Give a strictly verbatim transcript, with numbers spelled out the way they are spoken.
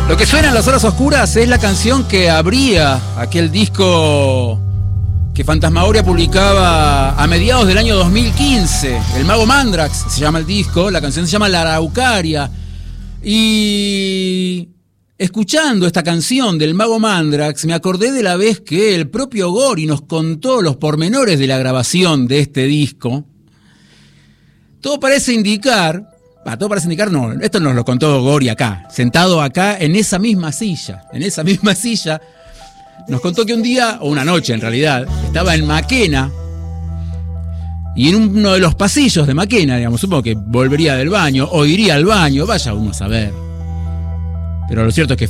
Lo que suena en las horas oscuras es la canción que abría aquel disco que Fantasmagoria publicaba a mediados del año dos mil quince. El Mago Mandrax se llama el disco, la canción se llama La Araucaria. Y escuchando esta canción del Mago Mandrax, me acordé de la vez que el propio Gori nos contó los pormenores de la grabación de este disco. Todo parece indicar... Ah, todo parece indicar, no, esto nos lo contó Gori acá, sentado acá en esa misma silla, en esa misma silla, nos contó que un día, o una noche en realidad, estaba en Maquena, y en uno de los pasillos de Maquena, digamos, supongo que volvería del baño, o iría al baño, vaya uno a saber. Pero lo cierto es que